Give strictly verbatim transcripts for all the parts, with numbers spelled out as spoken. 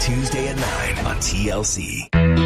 Tuesday at nine on T L C.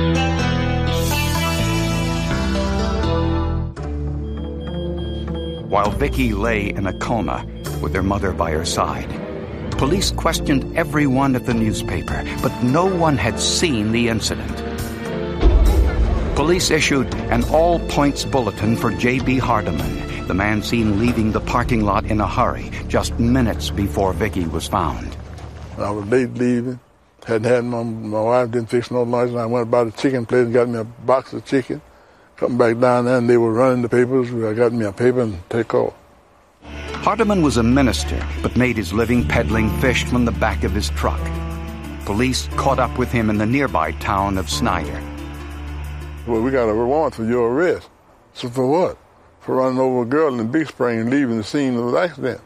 While Vicky lay in a coma with her mother by her side, police questioned everyone at the newspaper, but no one had seen the incident. Police issued an all-points bulletin for J B Hardiman, the man seen leaving the parking lot in a hurry just minutes before Vicky was found. I was late leaving. Hadn't had my, my wife didn't fix no lunch, and I went by the chicken place and got me a box of chicken. Come back down there, and they were running the papers. I got me a paper and take off. Hardiman was a minister, but made his living peddling fish from the back of his truck. Police caught up with him in the nearby town of Snyder. Well, we got a warrant for your arrest. So for what? For running over a girl in Big Spring and leaving the scene of the accident.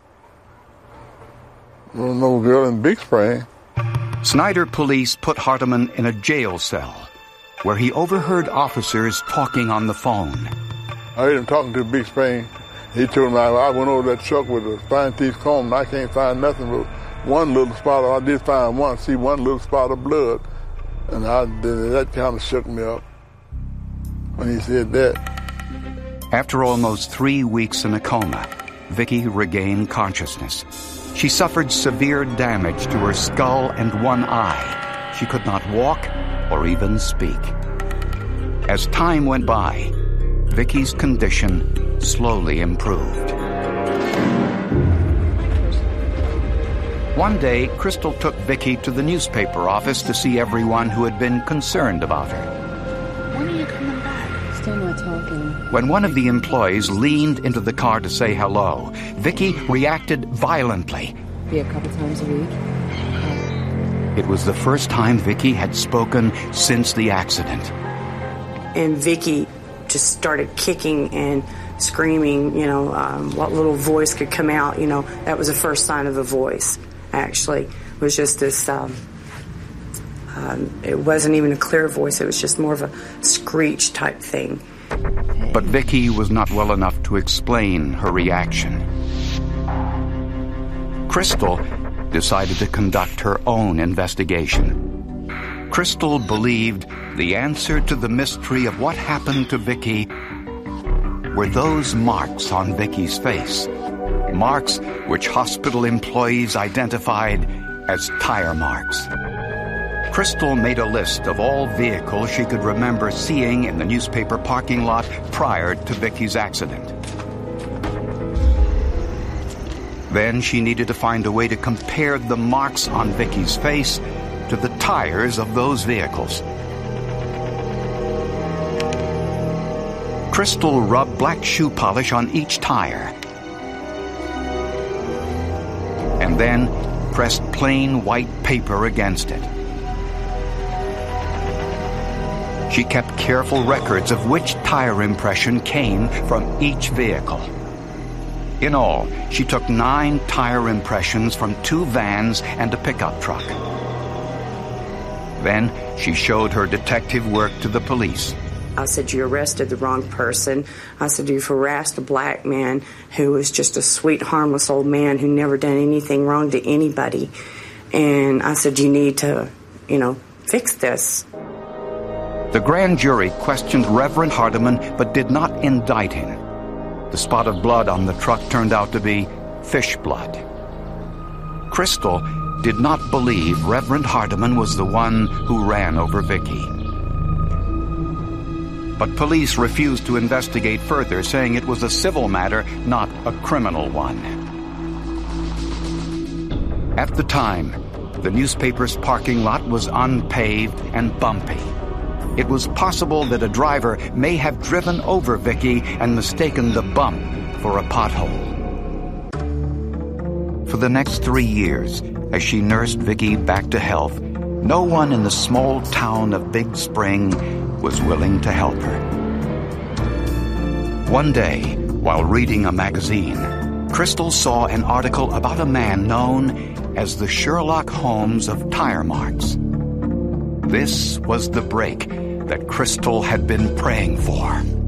Running over a girl in Big Spring. Snyder police put Hardiman in a jail cell, where he overheard officers talking on the phone. I heard him talking to Big Spring. He told me I, I went over that truck with a fine teeth comb, and I can't find nothing but one little spot. Of, I did find one, see one little spot of blood, and I, that kind of shook me up when he said that. After almost three weeks in a coma, Vicky regained consciousness. She suffered severe damage to her skull and one eye. She could not walk or even speak. As time went by, Vicky's condition slowly improved. One day, Crystal took Vicky to the newspaper office to see everyone who had been concerned about her. When are you coming back? Still not talking. When one of the employees leaned into the car to say hello, Vicky reacted violently. Be a couple times a week. It was the first time Vicky had spoken since the accident. And Vicky just started kicking and screaming, you know, um, what little voice could come out, you know. That was the first sign of a voice, actually. It was just this, um, um, it wasn't even a clear voice. It was just more of a screech type thing. But Vicky was not well enough to explain her reaction. Crystal decided to conduct her own investigation. Crystal believed the answer to the mystery of what happened to Vicky were those marks on Vicky's face. Marks which hospital employees identified as tire marks. Crystal made a list of all vehicles she could remember seeing in the newspaper parking lot prior to Vicky's accident. Then she needed to find a way to compare the marks on Vicky's face to the tires of those vehicles. Crystal rubbed black shoe polish on each tire and then pressed plain white paper against it. She kept careful records of which tire impression came from each vehicle. In all, she took nine tire impressions from two vans and a pickup truck. Then she showed her detective work to the police. I said, you arrested the wrong person. I said, you've harassed a black man who was just a sweet, harmless old man who never done anything wrong to anybody. And I said, you need to, you know, fix this. The grand jury questioned Reverend Hardiman but did not indict him. The spot of blood on the truck turned out to be fish blood. Crystal did not believe Reverend Hardiman was the one who ran over Vicky. But police refused to investigate further, saying it was a civil matter, not a criminal one. At the time, the newspaper's parking lot was unpaved and bumpy. It was possible that a driver may have driven over Vicky and mistaken the bump for a pothole. For the next three years, as she nursed Vicky back to health, no one in the small town of Big Spring was willing to help her. One day, while reading a magazine, Crystal saw an article about a man known as the Sherlock Holmes of tire marks. This was the break that Crystal had been praying for.